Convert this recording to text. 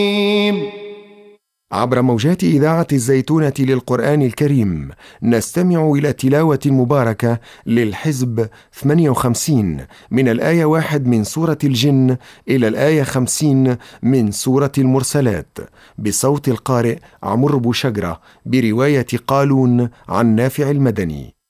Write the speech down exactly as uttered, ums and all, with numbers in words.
عبر موجات إذاعة الزيتونة للقرآن الكريم نستمع إلى تلاوة مباركة للحزب ثمانية وخمسين من الآية واحد من سورة الجن إلى الآية خمسين من سورة المرسلات بصوت القارئ عمرو بوشجرة برواية قالون عن نافع المدني.